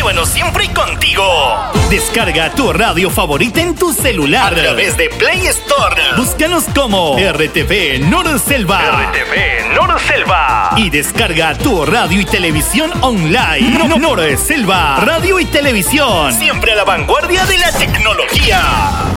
Llévanos siempre contigo. Descarga tu radio favorita en tu celular a través de Play Store. Búscanos como RTV Norselva. RTV Norselva. Y descarga tu radio y televisión online. Norselva, radio y televisión. Siempre a la vanguardia de la tecnología.